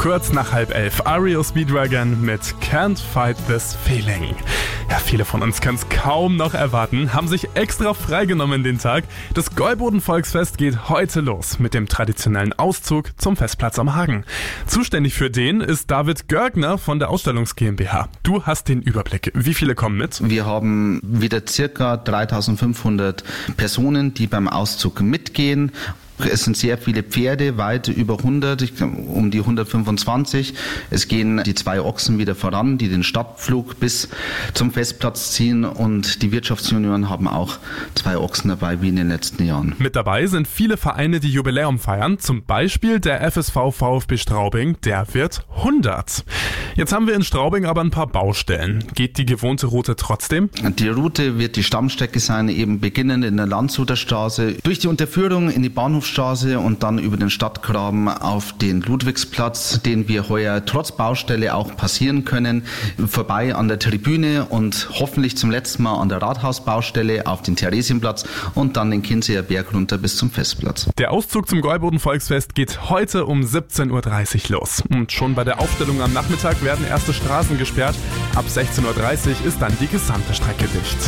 Kurz nach 10:30 REO Speedwagon mit Can't Fight This Feeling. Ja, viele von uns können es kaum noch erwarten, haben sich extra freigenommen den Tag. Das Gäuboden-Volksfest geht heute los mit dem traditionellen Auszug zum Festplatz am Hagen. Zuständig für den ist David Görgner von der Ausstellungs GmbH. Du hast den Überblick. Wie viele kommen mit? Wir haben wieder circa 3500 Personen, die beim Auszug mitgehen. Es sind sehr viele Pferde, weit über 100, um die 125. Es gehen die 2 Ochsen wieder voran, die den Stadtpflug bis zum Festplatz ziehen, und die Wirtschaftsjunioren haben auch 2 Ochsen dabei, wie in den letzten Jahren. Mit dabei sind viele Vereine, die Jubiläum feiern, zum Beispiel der FSV VfB Straubing, der wird 100. Jetzt haben wir in Straubing aber ein paar Baustellen. Geht die gewohnte Route trotzdem? Die Route wird die Stammstrecke sein, eben beginnend in der Landshuter Straße, durch die Unterführung in die Bahnhofstraße und dann über den Stadtgraben auf den Ludwigsplatz, den wir heuer trotz Baustelle auch passieren können, vorbei an der Tribüne und hoffentlich zum letzten Mal an der Rathausbaustelle auf den Theresienplatz und dann den Kinseer Berg runter bis zum Festplatz. Der Auszug zum Gäuboden-Volksfest geht heute um 17:30 Uhr los. Und schon bei der Aufstellung am Nachmittag werden erste Straßen gesperrt. Ab 16:30 Uhr ist dann die gesamte Strecke dicht.